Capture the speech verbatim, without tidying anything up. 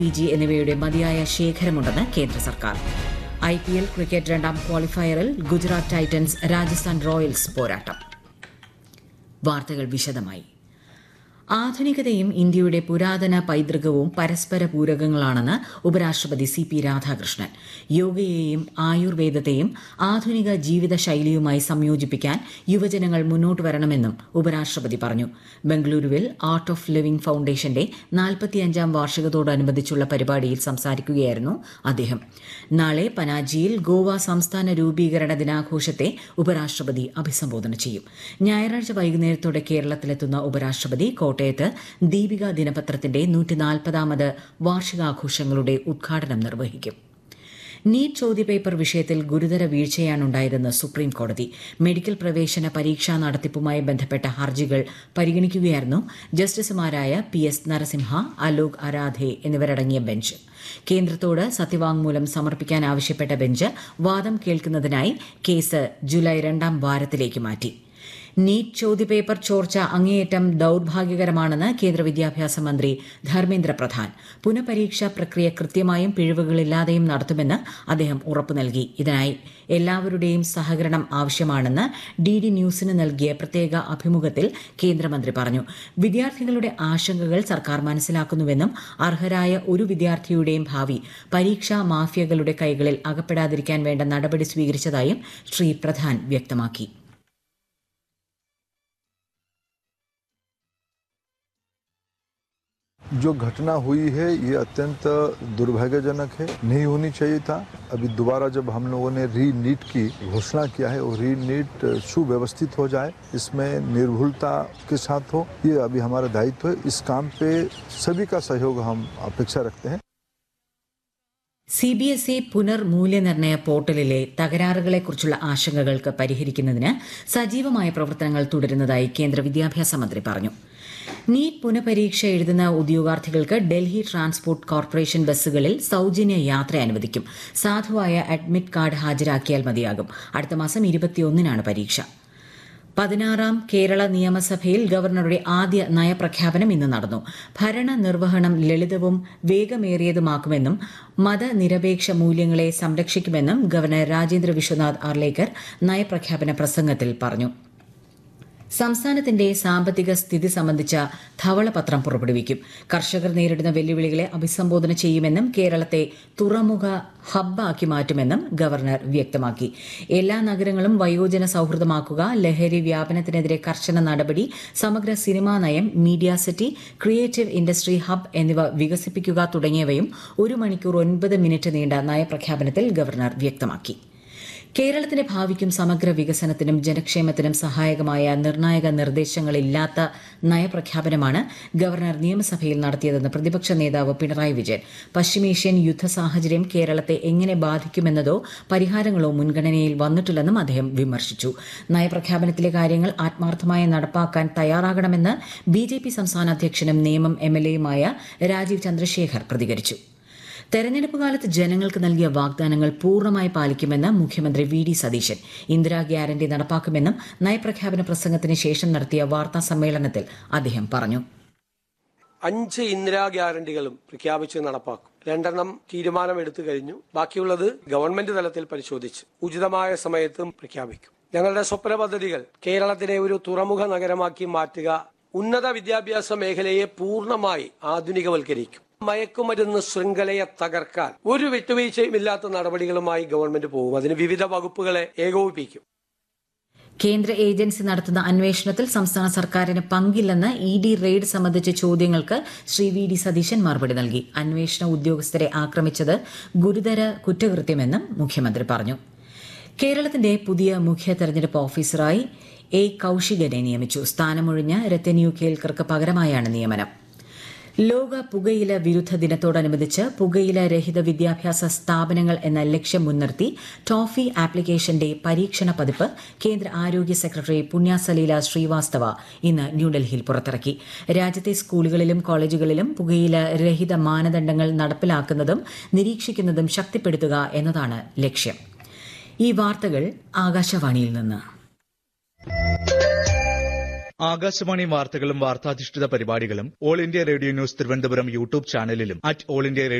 P G എന്നിവയുടെ മതിയായ ശേഖരമുണ്ടെന്ന് കേന്ദ്ര സർക്കാർ. ഐ പി എൽ ക്രിക്കറ്റ് രണ്ടാം ക്വാളിഫയറിൽ ഗുജറാത്ത് ടൈറ്റൻസ് രാജസ്ഥാൻ റോയൽസ് പോരാട്ടം. വാർത്തകൾ വിശദമായി. ആധുനികതയും ഇന്ത്യയുടെ പുരാതന പൈതൃകവും പരസ്പര പൂരകങ്ങളാണെന്ന് ഉപരാഷ്ട്രപതി സി പി രാധാകൃഷ്ണൻ. യോഗയെയും ആയുർവേദത്തെയും ആധുനിക ജീവിതശൈലിയുമായി സംയോജിപ്പിക്കാൻ യുവജനങ്ങൾ മുന്നോട്ട് വരണമെന്നും ഉപരാഷ്ട്രപതി പറഞ്ഞു. ബംഗളൂരുവിൽ ആർട്ട് ഓഫ് ലിവിംഗ് ഫൌണ്ടേഷന്റെ നാൽപ്പത്തിയഞ്ചാം വാർഷികത്തോടനുബന്ധിച്ചുള്ള പരിപാടിയിൽ സംസാരിക്കുകയായിരുന്നു അദ്ദേഹം. നാളെ പനാജിയിൽ ഗോവ സംസ്ഥാന രൂപീകരണ ദിനാഘോഷത്തെ ഉപരാഷ്ട്രപതി അഭിസംബോധന ചെയ്യും. ഞായറാഴ്ച വൈകുന്നേരത്തോടെ കേരളത്തിലെത്തുന്ന ഉപരാഷ്ട്രപതി കോട്ടയത്ത് ദീപിക ദിനപത്രത്തിന്റെ നൂറ്റിനാൽപ്പതാമത് വാർഷികാഘോഷങ്ങളുടെ ഉദ്ഘാടനം നിർവഹിക്കും. നീറ്റ് ചോദ്യപേപ്പർ വിഷയത്തിൽ ഗുരുതര വീഴ്ചയാണുണ്ടായതെന്ന് സുപ്രീം കോടതി. മെഡിക്കൽ പ്രവേശന പരീക്ഷാ നടത്തിപ്പുമായി ബന്ധപ്പെട്ട ഹർജികൾ പരിഗണിക്കുകയായിരുന്നു ജസ്റ്റിസുമാരായ പി എസ് നരസിംഹ, അലോക് അരാധെ എന്നിവരടങ്ങിയ ബെഞ്ച്. കേന്ദ്രത്തോട് സത്യവാങ്മൂലം സമർപ്പിക്കാൻ ആവശ്യപ്പെട്ട ബെഞ്ച് വാദം കേൾക്കുന്നതിനായി കേസ് ജൂലൈ രണ്ടാം വാരത്തിലേക്ക് മാറ്റി. നീറ്റ് ചോദ്യപേപ്പർ ചോർച്ച അങ്ങേയറ്റം ദൌർഭാഗ്യകരമാണെന്ന് കേന്ദ്ര വിദ്യാഭ്യാസ മന്ത്രി ധർമ്മേന്ദ്ര പ്രധാൻ. പുനഃപരീക്ഷാ പ്രക്രിയ കൃത്യമായും പിഴവുകളില്ലാതെയും നടത്തുമെന്ന് അദ്ദേഹം ഉറപ്പു നൽകി. ഇതിനായി എല്ലാവരുടെയും സഹകരണം ആവശ്യമാണെന്ന് ഡി ഡി ന്യൂസിന് നൽകിയ പ്രത്യേക അഭിമുഖത്തിൽ കേന്ദ്രമന്ത്രി പറഞ്ഞു. വിദ്യാർത്ഥികളുടെ ആശങ്കകൾ സർക്കാർ മനസ്സിലാക്കുന്നുവെന്നും അർഹരായ ഒരു വിദ്യാർത്ഥിയുടെയും ഭാവി പരീക്ഷാ മാഫിയകളുടെ കൈകളിൽ അകപ്പെടാതിരിക്കാൻ വേണ്ട നടപടി സ്വീകരിച്ചതായും ശ്രീ പ്രധാൻ വ്യക്തമാക്കി. जो घटना हुई है ये अत्यंत दुर्भाग्यजनक है, नहीं होनी चाहिए था. अभी दोबारा जब हम लोगों ने री नीट की घोषणा किया है और री नीट सुव्यवस्थित हो जाए, इसमें निर्भुलता के साथ हो, ये अभी हमारा दायित्व है. इस काम पे सभी का सहयोग हम अपेक्षा रखते हैं. സി ബി എസ് ഇ പുനർമൂല്യനിർണ്ണയ പോർട്ടലിലെ തകരാറുകളെക്കുറിച്ചുള്ള ആശങ്കകൾക്ക് പരിഹരിക്കുന്നതിന് സജീവമായ പ്രവർത്തനങ്ങൾ തുടരുന്നതായി കേന്ദ്ര വിദ്യാഭ്യാസ മന്ത്രി പറഞ്ഞു. നീറ്റ് പുനഃപരീക്ഷ എഴുതുന്ന ഉദ്യോഗാർത്ഥികൾക്ക് ഡൽഹി ട്രാൻസ്പോർട്ട് കോർപ്പറേഷൻ ബസ്സുകളിൽ സൌജന്യ യാത്ര അനുവദിക്കും. സാധുവായ അഡ്മിറ്റ് കാർഡ് ഹാജരാക്കിയാൽ മതിയാകും. അടുത്ത മാസം ഇരുപത്തിയൊന്നിനാണ് പരീക്ഷ. പതിനാറാം കേരള നിയമസഭയിൽ ഗവർണറുടെ ആദ്യ നയപ്രഖ്യാപനം ഇന്ന് നടന്നു. ഭരണനിർവഹണം ലളിതവും വേഗമേറിയതുമാക്കുമെന്നും മതനിരപേക്ഷ മൂല്യങ്ങളെ സംരക്ഷിക്കുമെന്നും ഗവർണർ രാജേന്ദ്ര വിശ്വനാഥ് ആർലേക്കർ നയപ്രഖ്യാപന പ്രസംഗത്തിൽ പറഞ്ഞു. സംസ്ഥാനത്തിന്റെ സാമ്പത്തിക സ്ഥിതി സംബന്ധിച്ച ധവളപത്രം പുറപ്പെടുവിക്കും. കർഷകർ നേരിടുന്ന വെല്ലുവിളികളെ അഭിസംബോധന ചെയ്യുമെന്നും കേരളത്തെ തുറമുഖ ഹബ്ബാക്കി മാറ്റുമെന്നും ഗവർണർ വ്യക്തമാക്കി. എല്ലാ നഗരങ്ങളും വയോജന സൌഹൃദമാക്കുക, ലഹരി വ്യാപനത്തിനെതിരെ കർശന നടപടി, സമഗ്ര സിനിമാ നയം, media city, creative industry hub എന്നിവ വികസിപ്പിക്കുക തുടങ്ങിയവയും ഒരു മണിക്കൂർ ഒൻപത് മിനിറ്റ് നീണ്ട നയപ്രഖ്യാപനത്തിൽ ഗവർണർ വ്യക്തമാക്കി. കേരളത്തിന്റെ ഭാവിക്കും സമഗ്ര വികസനത്തിനും ജനക്ഷേമത്തിനും സഹായകമായ നിർണായക നിർദ്ദേശങ്ങളില്ലാത്ത നയപ്രഖ്യാപനമാണ് ഗവർണർ നിയമസഭയിൽ നടത്തിയതെന്ന് പ്രതിപക്ഷ നേതാവ് പിണറായി വിജയൻ. പശ്ചിമേഷ്യൻ യുദ്ധ സാഹചര്യം കേരളത്തെ എങ്ങനെ ബാധിക്കുമെന്നതോ പരിഹാരങ്ങളോ മുൻഗണനയിൽ വന്നിട്ടില്ലെന്നും അദ്ദേഹം വിമർശിച്ചു. നയപ്രഖ്യാപനത്തിലെ കാര്യങ്ങൾ ആത്മാർത്ഥമായി നടപ്പാക്കാൻ തയ്യാറാകണമെന്ന് ബി ജെ പി സംസ്ഥാന അധ്യക്ഷനും നേമം എം എൽ എയുമായ രാജീവ് ചന്ദ്രശേഖർ പ്രതികരിച്ചു. തെരഞ്ഞെടുപ്പ് കാലത്ത് ജനങ്ങൾക്ക് നൽകിയ വാഗ്ദാനങ്ങൾ പൂർണ്ണമായി പാലിക്കുമെന്ന് മുഖ്യമന്ത്രി V D Satheesan. Indira guarantee നടപ്പാക്കുമെന്നും നയപ്രഖ്യാപന പ്രസംഗത്തിന് ശേഷം നടത്തിയ വാർത്താ സമ്മേളനത്തിൽ അദ്ദേഹം പറഞ്ഞു. അഞ്ച് ഇന്ദിരാ ഗ്യാരണ്ടികളും പ്രഖ്യാപിച്ച് നടപ്പാക്കും. രണ്ടെണ്ണം തീരുമാനമെടുത്തു കഴിഞ്ഞു. ബാക്കിയുള്ളത് ഗവൺമെന്റ് തലത്തിൽ പരിശോധിച്ച് ഉചിതമായ സമയത്തും പ്രഖ്യാപിക്കും. ഞങ്ങളുടെ സ്വപ്ന പദ്ധതികൾ കേരളത്തിനെ ഒരു തുറമുഖ നഗരമാക്കി മാറ്റുക, ഉന്നത വിദ്യാഭ്യാസ മേഖലയെ പൂർണ്ണമായി ആധുനികവൽക്കരിക്കും, മയക്കുമരുന്ന് ശൃംഖലയെ തകർക്കാൻ ഒരു വിട്ടുവീഴ്ചയും ഇല്ലാത്ത നടപടികളുമായി ഗവൺമെന്റ് പോകും. അതിന് വിവിധ വകുപ്പുകളെ ഏകോപിപ്പിക്കും. കേന്ദ്ര ഏജൻസി നടത്തുന്ന അന്വേഷണത്തിൽ സംസ്ഥാന സർക്കാരിന് പങ്കില്ലെന്ന് ഇ ഡി റെയ്ഡ് സംബന്ധിച്ച ചോദ്യങ്ങൾക്ക് ശ്രീ വി ഡി സതീശൻ മറുപടി നൽകി. അന്വേഷണ ഉദ്യോഗസ്ഥരെ ആക്രമിച്ചത് ഗുരുതര കുറ്റകൃത്യമെന്നും മുഖ്യമന്ത്രി പറഞ്ഞു. കേരളത്തിന്റെ പുതിയ മുഖ്യ തെരഞ്ഞെടുപ്പ് ഓഫീസറായി എ കൌശികനെ നിയമിച്ചു. സ്ഥാനമൊഴിഞ്ഞ രത്തന്യു കേൽക്കർക്ക് പകരമായാണ് നിയമനം. ലോക പുകയില വിരുദ്ധ ദിനത്തോടനുബന്ധിച്ച് പുകയില രഹിത വിദ്യാഭ്യാസ സ്ഥാപനങ്ങൾ എന്ന ലക്ഷ്യം മുൻനിർത്തി ടോഫി ആപ്ലിക്കേഷന്റെ പരീക്ഷണ പതിപ്പ് കേന്ദ്ര ആരോഗ്യ സെക്രട്ടറി പുണ്യസലീല ശ്രീവാസ്തവ ഇന്ന് ന്യൂഡൽഹിയിൽ പുറത്തിറക്കി. രാജ്യത്തെ സ്കൂളുകളിലും കോളേജുകളിലും പുകയില രഹിത മാനദണ്ഡങ്ങൾ നടപ്പിലാക്കുന്നതും നിരീക്ഷിക്കുന്നതും ശക്തിപ്പെടുത്തുക എന്നതാണ് ലക്ഷ്യം. ഈ വാർത്തകൾ ആകാശവാണിയിൽ നിന്ന്. ആകാശവാണി വാർത്തകളും വാർത്താധിഷ്ഠിത പരിപാടികളും all India radio news Thiruvananthapuram YouTube ചാനലിലും അറ്റ് ഓൾ ഇന്ത്യ